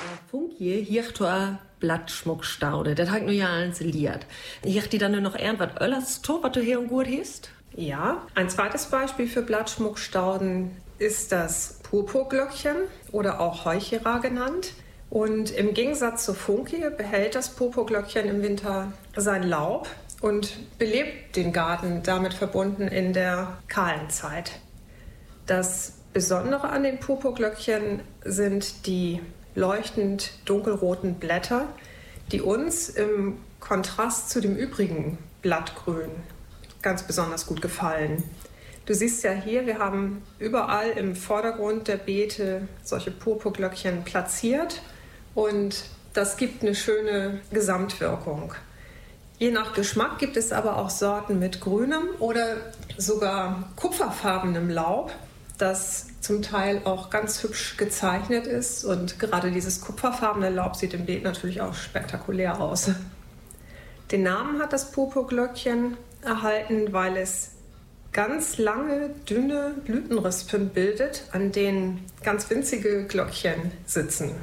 Funkie hier a Blattschmuckstaude, das hat nur ja eins liert. Hier die dann nur noch irgendwas Öllers to, was du hier und gut hast? Ja, ein zweites Beispiel für Blattschmuckstauden ist das Purpurglöckchen oder auch Heuchera genannt. Und im Gegensatz zur Funkie behält das Purpurglöckchen im Winter sein Laub und belebt den Garten damit verbunden in der kahlen Zeit. Das Besondere an den Purpurglöckchen sind die leuchtend dunkelroten Blätter, die uns im Kontrast zu dem übrigen Blattgrün ganz besonders gut gefallen. Du siehst ja hier, wir haben überall im Vordergrund der Beete solche Purpurglöckchen platziert und das gibt eine schöne Gesamtwirkung. Je nach Geschmack gibt es aber auch Sorten mit grünem oder sogar kupferfarbenem Laub, das zum Teil auch ganz hübsch gezeichnet ist. Und gerade dieses kupferfarbene Laub sieht im Beet natürlich auch spektakulär aus. Den Namen hat das Purpurglöckchen erhalten, weil es ganz lange, dünne Blütenrispen bildet, an denen ganz winzige Glöckchen sitzen.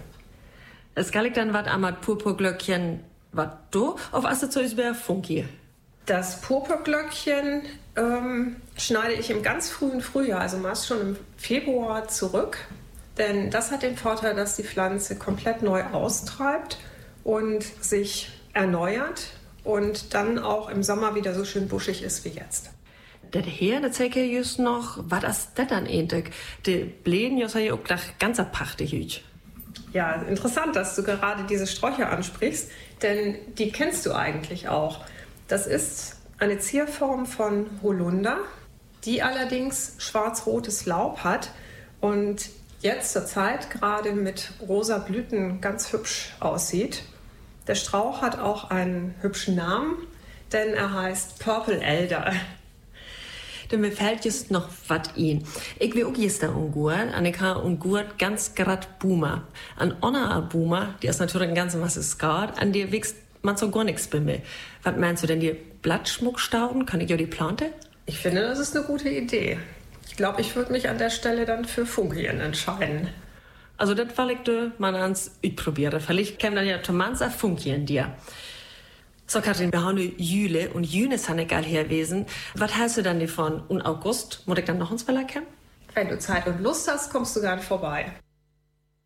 Es gallig dann wat amat Purpurglöckchen wat do, auf asse zu isber Funkie. Das Purpurglöckchen schneide ich im ganz frühen Frühjahr, also meist schon im Februar zurück. Denn das hat den Vorteil, dass die Pflanze komplett neu austreibt und sich erneuert und dann auch im Sommer wieder so schön buschig ist wie jetzt. Der hier, der zeige just noch, was das dann ähnlich. Die Bläden, ja, sei auch gleich ganz apachte hüt. Ja, interessant, dass du gerade diese Sträucher ansprichst, denn die kennst du eigentlich auch. Das ist eine Zierform von Holunder, die allerdings schwarz-rotes Laub hat und jetzt zur Zeit gerade mit rosa Blüten ganz hübsch aussieht. Der Strauch hat auch einen hübschen Namen, denn er heißt Purple Elder. Denn mir fällt jetzt noch wat in. Ich will auch jetzt da ungurt, an ich habe ungurt ganz grad Boomer. An Onna Boomer, die ist natürlich ein ganzes was es geht, an der wächst man so gar nichts bei mir. Was meinst du denn, die Blattschmuckstauden? Kann ich ja die Plante? Ich finde, das ist eine gute Idee. Ich glaube, ich würde mich an der Stelle dann für Funkien entscheiden. Also das will ich mal ans probieren. Vielleicht käme dann ja Tomans auf Funkien dir. So, Katrin, wir haben Jule und June sind egal hier gewesen. Was hältst du dann davon? Und August, muss ich dann noch ins Verlag kommen? Wenn du Zeit und Lust hast, kommst du gern vorbei.